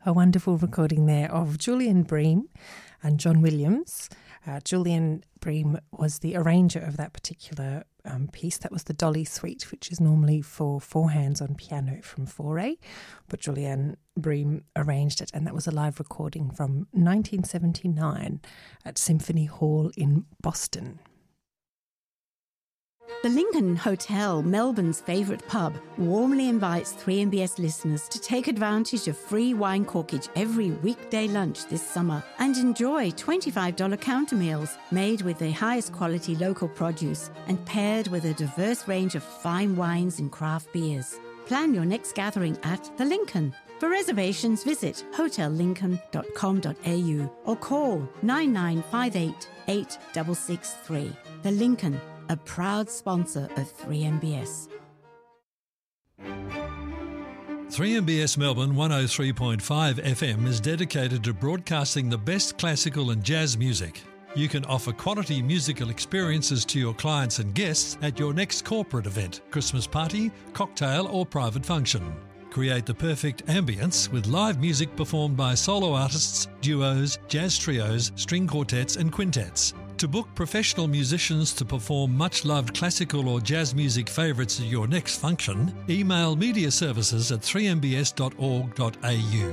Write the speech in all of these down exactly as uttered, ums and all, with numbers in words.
a wonderful recording there of Julian Bream and John Williams. Uh, Julian Bream was the arranger of that particular um, piece. That was the Dolly Suite, which is normally for four hands on piano from Fauré, but Julian Bream arranged it, and that was a live recording from nineteen seventy-nine at Symphony Hall in Boston. The Lincoln Hotel, Melbourne's favourite pub, warmly invites three M B S listeners to take advantage of free wine corkage every weekday lunch this summer and enjoy twenty-five dollars counter meals made with the highest quality local produce and paired with a diverse range of fine wines and craft beers. Plan your next gathering at The Lincoln. For reservations, visit hotel lincoln dot com dot a u or call nine nine five eight, eight six six three. The Lincoln, a proud sponsor of three M B S. three M B S Melbourne one oh three point five F M is dedicated to broadcasting the best classical and jazz music. You can offer quality musical experiences to your clients and guests at your next corporate event, Christmas party, cocktail or private function. Create the perfect ambience with live music performed by solo artists, duos, jazz trios, string quartets and quintets. To book professional musicians to perform much-loved classical or jazz music favourites at your next function, email media services at three m b s dot org dot a u.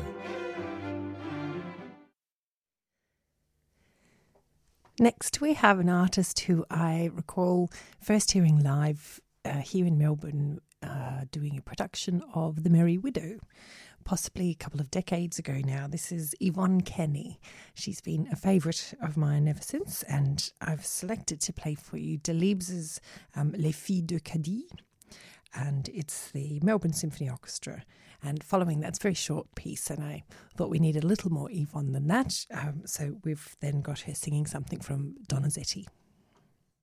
Next, we have an artist who I recall first hearing live uh, here in Melbourne uh, doing a production of The Merry Widow, possibly a couple of decades ago now. This is Yvonne Kenny. She's been a favourite of mine ever since, and I've selected to play for you Delibes' um, Les Filles de Cadiz, and it's the Melbourne Symphony Orchestra. And following that's a very short piece, and I thought we needed a little more Yvonne than that, um, so we've then got her singing something from Donizetti.